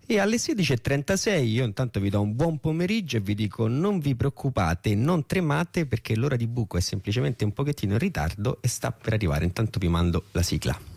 E alle 16:36 io intanto vi do un buon pomeriggio e vi dico: non vi preoccupate, non tremate, perché l'ora di buco è semplicemente un pochettino in ritardo e sta per arrivare. Intanto vi mando la sigla.